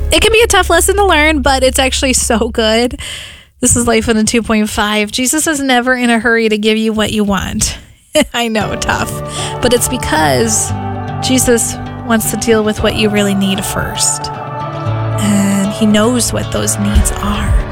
It can be a tough lesson to learn, but it's actually so good. This is Life in a 2.5. Jesus is never in a hurry to give you what you want. I know, tough. But it's because Jesus wants to deal with what you really need first. And he knows what those needs are.